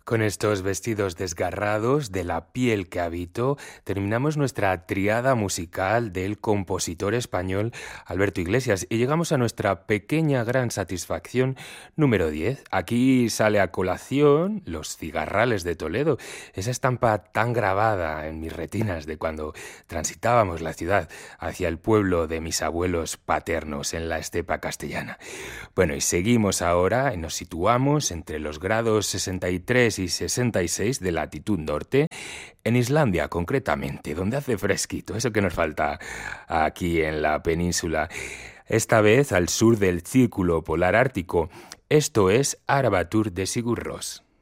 Con estos vestidos desgarrados de la piel que habito, terminamos nuestra triada musical del compositor español Alberto Iglesias y llegamos a nuestra pequeña gran satisfacción número 10. Aquí sale a colación Los Cigarrales de Toledo, esa estampa tan grabada en mis retinas de cuando transitábamos la ciudad hacia el pueblo de mis abuelos paternos en la estepa castellana. Bueno, y seguimos ahora, nos situamos entre los grados 63 y 66 de latitud norte, en Islandia concretamente, donde hace fresquito, eso que nos falta aquí en la península. Esta vez al sur del Círculo Polar Ártico. Esto es Arvatur de Sigur Rós.